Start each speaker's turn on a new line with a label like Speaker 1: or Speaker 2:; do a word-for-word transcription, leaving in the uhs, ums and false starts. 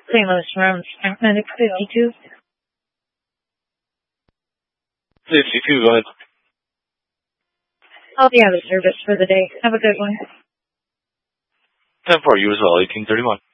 Speaker 1: Saint Louis Rams, Medic fifty-two.
Speaker 2: fifty-two, go ahead.
Speaker 1: I'll be out of service for the day. Have a good one.
Speaker 2: ten four, you as well, eighteen thirty-one.